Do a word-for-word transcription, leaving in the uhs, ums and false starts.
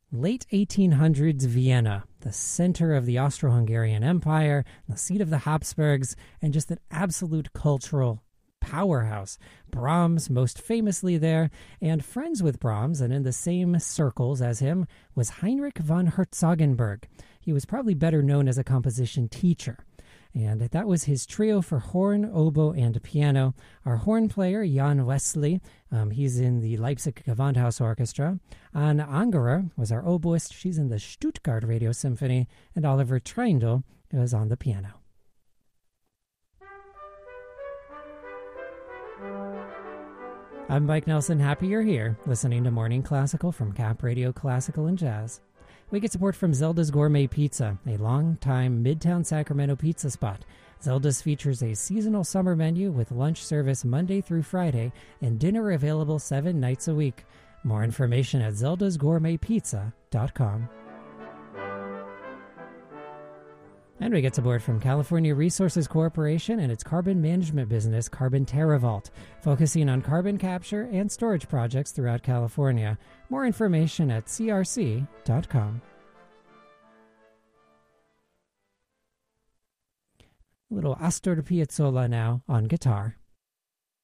Late eighteen hundreds Vienna, the center of the Austro-Hungarian Empire, the seat of the Habsburgs, and just an absolute cultural powerhouse. Brahms, most famously there, and friends with Brahms and in the same circles as him was Heinrich von Herzogenberg. He was probably better known as a composition teacher. And that was his trio for horn, oboe, and piano. Our horn player, Jan Wesley, um, he's in the Leipzig Gewandhaus Orchestra. Anne Angerer was our oboist. She's in the Stuttgart Radio Symphony. And Oliver Treindl was on the piano. I'm Mike Nelson. Happy you're here, listening to Morning Classical from Cap Radio Classical and Jazz. We get support from Zelda's Gourmet Pizza, a long-time Midtown Sacramento pizza spot. Zelda's features a seasonal summer menu with lunch service Monday through Friday and dinner available seven nights a week. More information at zeldas gourmet pizza dot com. And we get support from California Resources Corporation and its carbon management business, Carbon TerraVault, focusing on carbon capture and storage projects throughout California. More information at c r c dot com. A little Astor Piazzolla now on guitar.